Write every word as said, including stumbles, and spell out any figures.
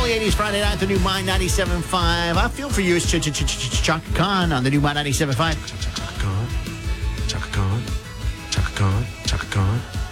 Early eighties Friday night, the new My ninety-seven point five. I feel for you. It's Ch- Ch- Ch- Ch- Chaka Khan on the new My ninety-seven point five. Chaka Khan, Chaka Khan, Chaka Khan, Chaka Khan.